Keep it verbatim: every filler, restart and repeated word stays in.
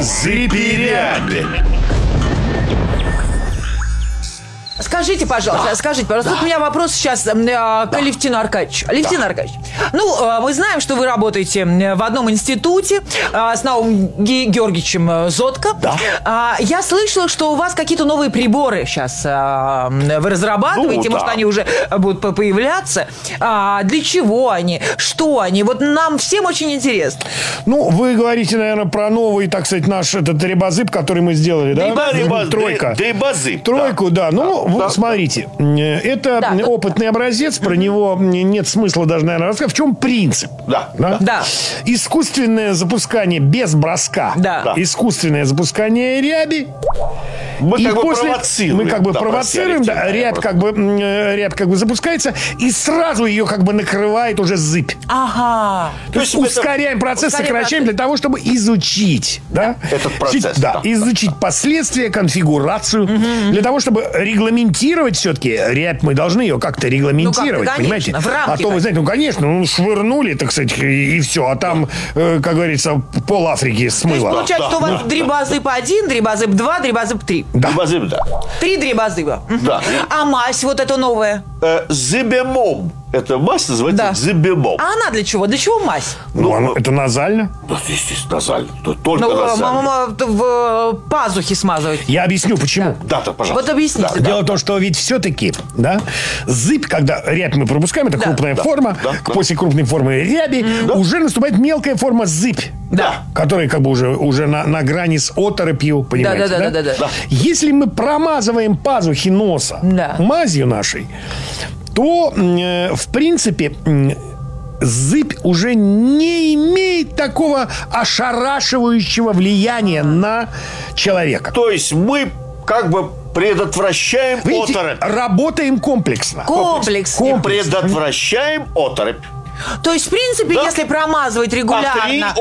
Зыпи-ряби. Скажите, пожалуйста, да. скажите, пожалуйста, да. вот у меня вопрос сейчас э, к да. Алевтину Аркадьевичу. Алевтин да. Аркадьевич, ну, э, мы знаем, что вы работаете в одном институте э, с Наумом Ге- Георгиевичем Зотко. Да. Э, я слышала, что у вас какие-то новые приборы сейчас э, вы разрабатываете, ну, может, да. они уже будут появляться. А для чего они? Что они? Вот нам всем очень интересно. Ну, вы говорите, наверное, про новый, так сказать, наш этот рибозып, который мы сделали, да? Рибозып. Тройка. Рибозып. Тройку, да. да. Ну, Да, смотрите, это да, опытный вот... образец, про него нет смысла даже, наверное, рассказать. В чем принцип? Да. Да? Да. Искусственное запускание без броска. Да. Искусственное запускание ряби. Мы и как бы после... провоцируем. Мы как бы да, провоцируем, да, рябь как бы, рябь как бы запускается, и сразу ее как бы накрывает уже зыбь. Ага. То, То есть ускоряем это... процесс, ускоряем сокращаем процесс. Для того, чтобы изучить. Да? Этот процесс. Да, да. Изучить последствия, конфигурацию. Угу. Для того, чтобы регламентировать все-таки рябь, мы должны ее как-то регламентировать, ну, как понимаете? В рамки, а то, вы знаете, ну, конечно, ну, швырнули, так сказать, и, и все. А там, э, как говорится, пол Африки смыло. То есть, получается, да, что да, у вас да, дрибозып один, дрибозып два, дрибозып три. Да. Дрибозып, да. Три дрибозыба. Да. А мазь вот эта новая? Э, зыбемом. Это мазь называется да. зыбемом. А она для чего? Для чего мазь? Ну, ну это назально. Да, естественно, назально. Только ну, назально. В пазухи смазывать. Я объясню, почему. Да, да, пожалуйста. Вот объясните. Да. Дело в том, что ведь все-таки, да, зыбь, когда рябь мы пропускаем, это да. крупная да. форма, да. после крупной формы ряби да. уже наступает мелкая форма зыбь. Да. Которая как бы уже, уже на, на грани с оторопью, понимаете, да? Да, да, да? да, да, да. Если мы промазываем пазухи носа да. мазью нашей, то, э, в принципе, э, зыбь уже не имеет такого ошарашивающего влияния на человека. То есть мы как бы предотвращаем Видите, оторопь. Работаем комплексно. Комплексно. Комплекс. Предотвращаем оторопь. То есть, в принципе, да. если промазывать регулярно...